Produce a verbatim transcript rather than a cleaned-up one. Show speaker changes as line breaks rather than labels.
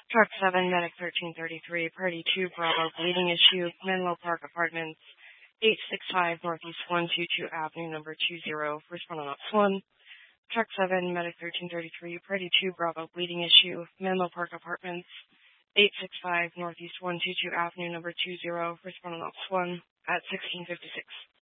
Truck seven, Medic thirteen thirty-three, Party two, Bravo, bleeding issue, Menlo Park Apartments, eight sixty-five Northeast one twenty-two Avenue, number two zero, respondent ops one. Truck seven, Medic thirteen thirty-three, Party two, Bravo, bleeding issue, Menlo Park Apartments, eight sixty-five Northeast one twenty-two Avenue, number two zero, respondent ops one, at sixteen fifty-six.